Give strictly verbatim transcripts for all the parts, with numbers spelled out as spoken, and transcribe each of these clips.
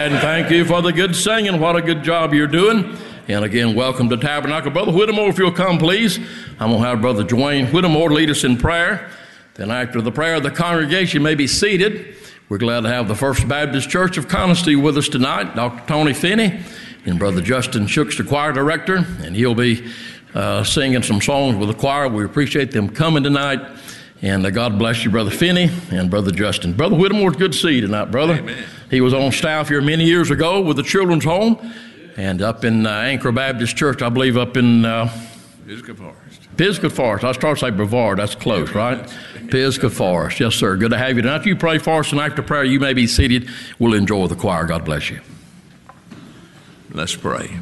And thank you for the good singing. What a good job you're doing. And again, welcome to Tabernacle. Brother Whittemore, if you'll come, please. I'm going to have Brother Dwayne Whittemore lead us in prayer. Then after the prayer, the congregation may be seated. We're glad to have the First Baptist Church of Conisty with us tonight, Doctor Tony Finney and Brother Justin Shooks, the choir director, and he'll be uh, singing some songs with the choir. We appreciate them coming tonight. And uh, God bless you, Brother Finney and Brother Justin. Brother Whittemore, it's good to see you tonight, brother. Amen. He was on staff here many years ago with the Children's Home and up in uh, Anchor Baptist Church, I believe up in uh, Pisgah Forest. Pisgah Forest. I was trying to say Brevard. That's close, right? Pisgah Forest. Yes, sir. Good to have you tonight. If you pray for us, and after prayer, you may be seated. We'll enjoy the choir. God bless you. Let's pray.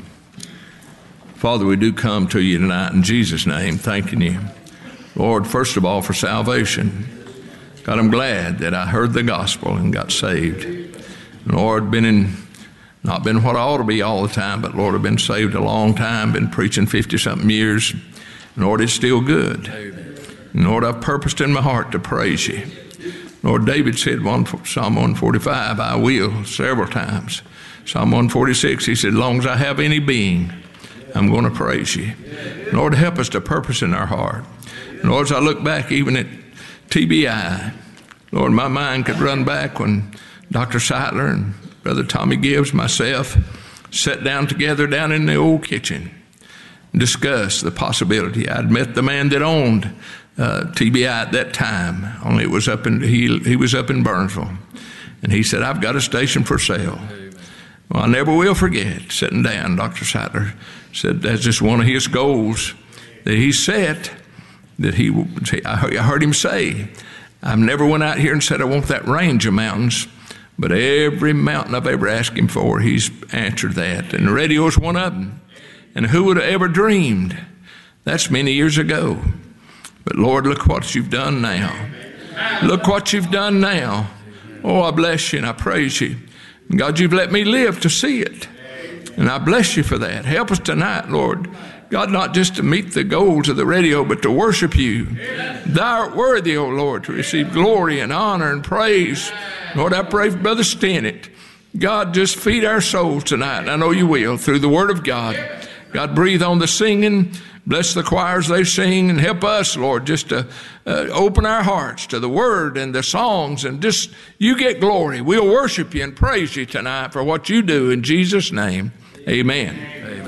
Father, we do come to you tonight in Jesus' name, thanking you, Lord, first of all, for salvation. God, I'm glad that I heard the gospel and got saved. Lord, been in, not been what I ought to be all the time, but Lord, I've been saved a long time, been preaching fifty-something years. Lord, it's still good. And Lord, I've purposed in my heart to praise you. Lord, David said, one, Psalm one forty-five, I will, several times. Psalm one forty-six, he said, as long as I have any being, I'm going to praise you. Lord, help us to purpose in our heart. Lord, as I look back even at T B I, Lord, my mind could run back when Doctor Seidler and Brother Tommy Gibbs, myself, sat down together down in the old kitchen and discussed the possibility. I'd met the man that owned uh, T B I at that time, only it was up in, he, he was up in Burnsville. And he said, I've got a station for sale. Well, I never will forget sitting down. Doctor Seidler said that's just one of his goals that he set, that he, I heard him say, I've never went out here and said I want that range of mountains, but every mountain I've ever asked him for, he's answered that. And the radio's one of them. And who would have ever dreamed? That's many years ago. But Lord, look what you've done now. Look what you've done now. Oh, I bless you and I praise you. God, you've let me live to see it. And I bless you for that. Help us tonight, Lord. God, not just to meet the goals of the radio, but to worship you. Thou art worthy, O Lord, to receive glory and honor and praise. Lord, I pray for Brother Stennett. God, just feed our souls tonight. I know you will, through the word of God. God, breathe on the singing. Bless the choirs they sing, and help us, Lord, just to uh, open our hearts to the word and the songs, and just, you get glory. We'll worship you and praise you tonight for what you do in Jesus' name. Amen. Amen.